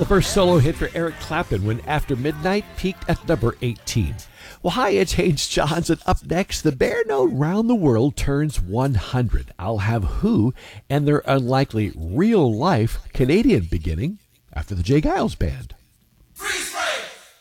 The first solo hit for Eric Clapton when After Midnight peaked at number 18. Well, hi, it's Haynes Johns, and up next, the Bear Note Round the World turns 100. I'll have Who and their unlikely real-life Canadian beginning after the Jay Giles Band.